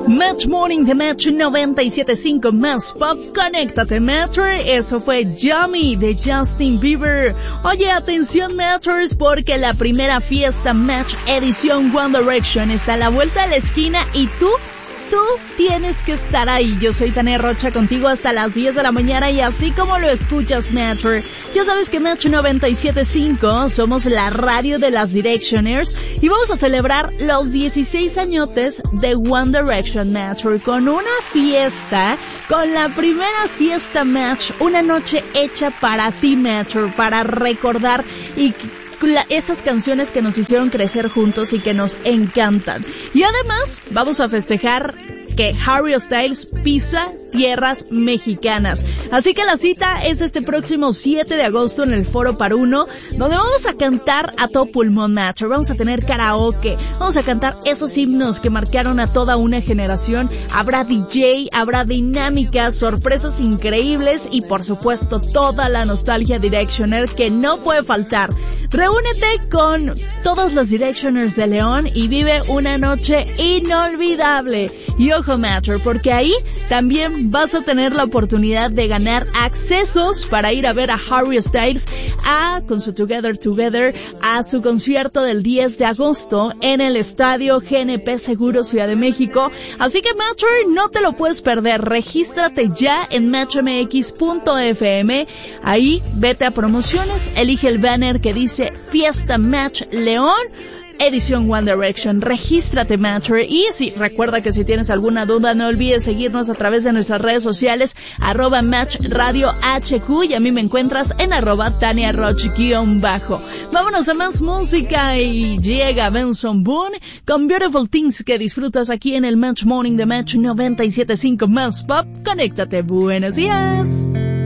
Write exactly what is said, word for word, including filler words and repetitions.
Match Morning de Match noventa y siete punto cinco más Pop, conéctate Matcher. Eso fue Yummy de Justin Bieber. Oye, atención Matchers, porque la primera fiesta Match edición One Direction está a la vuelta de la esquina y tú Tú tienes que estar ahí. Yo soy Tania Rocha, contigo hasta las diez de la mañana, y así como lo escuchas, Matcher, ya sabes que Match noventa y siete punto cinco somos la radio de las Directioners y vamos a celebrar los dieciséis añotes de One Direction, Matcher, con una fiesta, con la primera fiesta Match, una noche hecha para ti, Matcher, para recordar y La, esas canciones que nos hicieron crecer juntos y que nos encantan. Y además vamos a festejar que Harry Styles pisa tierras mexicanas. Así que la cita es este próximo siete de agosto en el Foro Paruno, donde vamos a cantar a todo pulmón, Matcher. Vamos a tener karaoke, vamos a cantar esos himnos que marcaron a toda una generación. Habrá D J, habrá dinámicas, sorpresas increíbles y por supuesto toda la nostalgia Directioner que no puede faltar. Reúnete con todos los Directioners de León y vive una noche inolvidable. Y ojo, Matcher, porque ahí también vas a tener la oportunidad de ganar accesos para ir a ver a Harry Styles a, con su Together Together, a su concierto del diez de agosto en el estadio G N P Seguro Ciudad de México. Así que, Matcher, no te lo puedes perder. Regístrate ya en match m x punto f m. Ahí vete a promociones, elige el banner que dice Fiesta Match León edición One Direction. Regístrate, Matcher. Y sí, recuerda que si tienes alguna duda, no olvides seguirnos a través de nuestras redes sociales, arroba Match Radio H Q, y a mí me encuentras en arroba Tania Roch guión bajo. Vámonos a más música y llega Benson Boone con Beautiful Things, que disfrutas aquí en el Match Morning de Match noventa y siete punto cinco más Pop. Conéctate. Buenos días.